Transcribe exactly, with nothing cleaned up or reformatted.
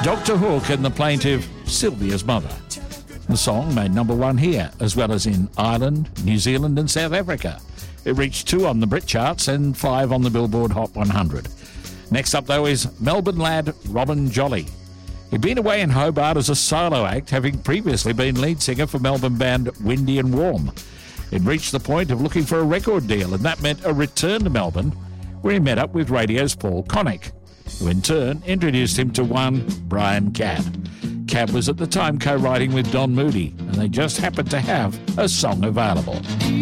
Doctor Hook and the plaintive Sylvia's Mother. The song made number one here, as well as in Ireland, New Zealand and South Africa. It reached two on the Brit charts and five on the Billboard Hot one hundred. Next up, though, is Melbourne lad Robin Jolly. He'd been away in Hobart as a solo act, having previously been lead singer for Melbourne band Windy and Warm. He'd reached the point of looking for a record deal, and that meant a return to Melbourne, where he met up with radio's Paul Connick, who in turn introduced him to one Brian Cabb. Cabb was at the time co-writing with Don Moody, and they just happened to have a song available.